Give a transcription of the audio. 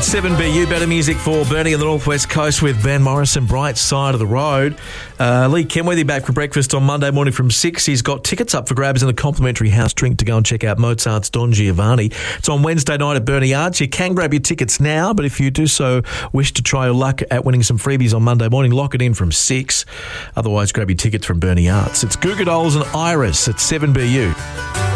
7BU, better music for Bernie on the Northwest Coast with Ben Morrison, Bright Side of the Road. Lee Kenworthy back for breakfast on Monday morning from 6. He's got tickets up for grabs and a complimentary house drink to go and check out Mozart's Don Giovanni. It's on Wednesday night at Bernie Arts. You can grab your tickets now, but if you do so wish to try your luck at winning some freebies on Monday morning, lock it in from 6. Otherwise, grab your tickets from Bernie Arts. It's Goo Goo Dolls and Iris at 7BU.